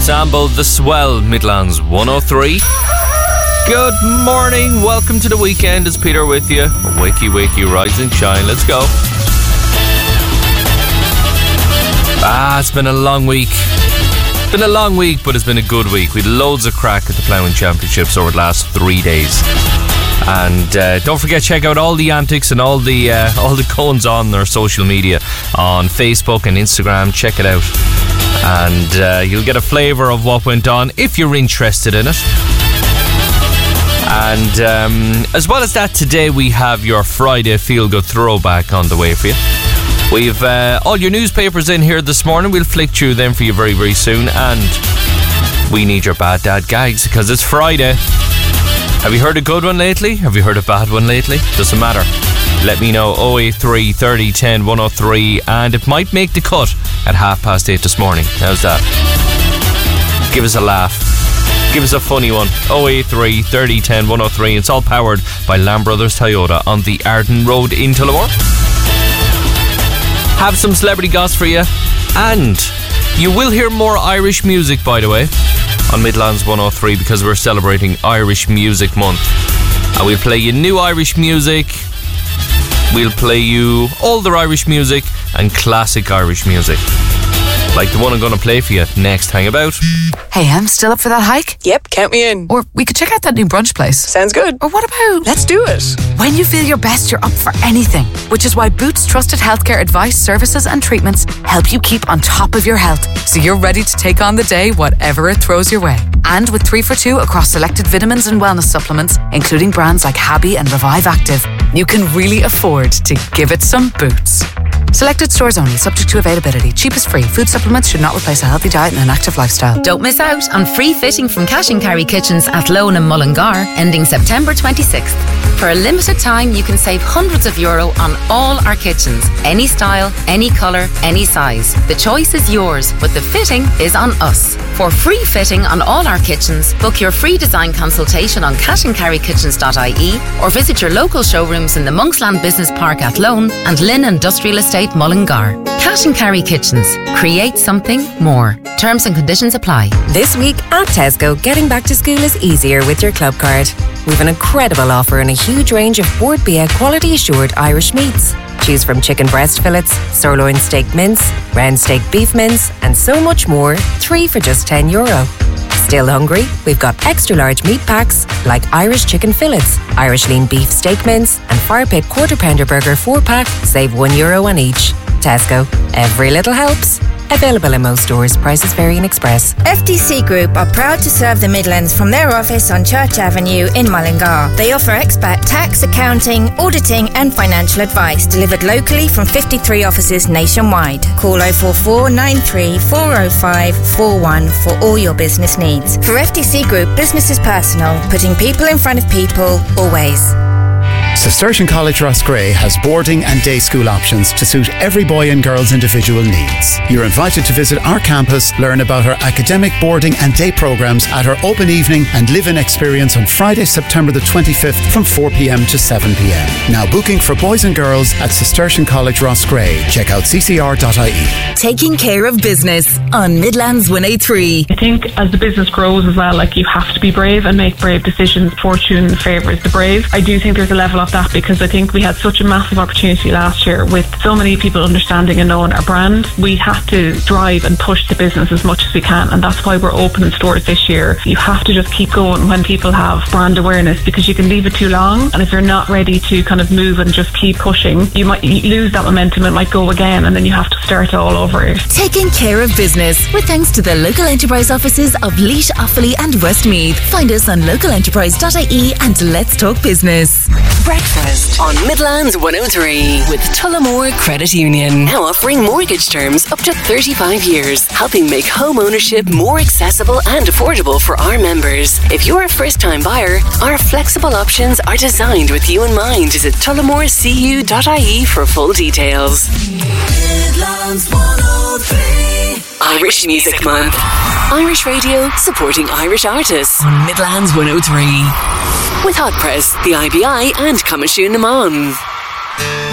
Sambo, The Swell, Midlands 103. Good morning, welcome to the weekend. It's Peter with you. Wakey, wakey, rise and shine. Let's go. It's been a long week. It's been a long week, but it's been a good week. We had loads of crack at the Ploughing Championships over the last 3 days. And don't forget, check out all the antics and all the goings on their social media on Facebook and Instagram. Check it out, and you'll get a flavour of what went on if you're interested in it. And as well as that, today we have your Friday Feel Good Throwback on the way for you. We've all your newspapers in here this morning. We'll flick through them for you very, very soon. And we need your bad dad gags because it's Friday. Have you heard a good one lately? Have you heard a bad one lately? Doesn't matter. Let me know. 083 30 10 103, and it might make the cut at 8:30 this morning. How's that? Give us a laugh. Give us a funny one. 083 30 10 103. It's all powered by Lamb Brothers Toyota on the Arden Road in Tullamore. Have some celebrity goss for you, and you will hear more Irish music, by the way, on Midlands 103, because we're celebrating Irish Music Month. And we'll play you new Irish music, we'll play you older Irish music and classic Irish music, like the one I'm going to play for you next. Hang about. Hey, Em, still up for that hike? Yep, count me in. Or we could check out that new brunch place. Sounds good. Or what about... Let's do it. When you feel your best, you're up for anything. Which is why Boots trusted healthcare advice, services and treatments help you keep on top of your health, so you're ready to take on the day, whatever it throws your way. And with 3 for 2 across selected vitamins and wellness supplements, including brands like Habby and Revive Active, you can really afford to give it some Boots. Selected stores only, subject to availability. Cheap is free. Food supplements should not replace a healthy diet and an active lifestyle. Don't miss out on free fitting from Cash and Carry Kitchens at Lone and Mullingar, ending September 26th. For a limited time, you can save hundreds of euro on all our kitchens. Any style, any colour, any size. The choice is yours, but the fitting is on us. For free fitting on all our kitchens, book your free design consultation on cashandcarrykitchens.ie or visit your local showrooms in the Monksland Business Park at Lone and Lynn Industrial Estate Mullingar. Cash and Carry Kitchens. Create something more. Terms and conditions apply. This week at Tesco, getting back to school is easier with your club card. We've an incredible offer and a huge range of Bord Bia quality assured Irish meats. Choose from chicken breast fillets, sirloin steak mince, round steak beef mince, and so much more, 3 for just €10. Still hungry? We've got extra large meat packs like Irish chicken fillets, Irish lean beef steak mince, and Fire Pit quarter pounder burger 4-pack, save €1 on each. Tesco, every little helps. Available in most stores. Prices vary in Express. FTC Group are proud to serve the Midlands from their office on Church Avenue in Mullingar. They offer expert tax, accounting, auditing and financial advice delivered locally from 53 offices nationwide. Call 044 93 405 41 for all your business needs. For FTC Group, business is personal, putting people in front of people always. Cistercian College Roscrea has boarding and day school options to suit every boy and girl's individual needs. You're invited to visit our campus, learn about our academic boarding and day programmes at our open evening and live-in experience on Friday, September the 25th from 4 p.m. to 7 p.m. Now booking for boys and girls at Cistercian College Roscrea. Check out ccr.ie. Taking care of business on Midlands 103. I think as the business grows as well, like, you have to be brave and make brave decisions. Fortune favours the brave. I do think there's a level of that, because I think we had such a massive opportunity last year with so many people understanding and knowing our brand. We have to drive and push the business as much as we can, and that's why we're opening stores this year. You have to just keep going when people have brand awareness, because you can leave it too long, and if you're not ready to kind of move and just keep pushing, you might lose that momentum. It might go again, and then you have to start all over. Taking care of business with thanks to the local enterprise offices of Laois, Offaly and Westmeath. Find us on localenterprise.ie and let's talk business. Breakfast on Midlands 103 with Tullamore Credit Union. Now offering mortgage terms up to 35 years, helping make home ownership more accessible and affordable for our members. If you're a first-time buyer, our flexible options are designed with you in mind. Visit tullamorecu.ie for full details. Midlands 103. Irish Music Month. Irish radio supporting Irish artists on Midlands 103. With Hot Press, the IBI and Coimisiún na Mon.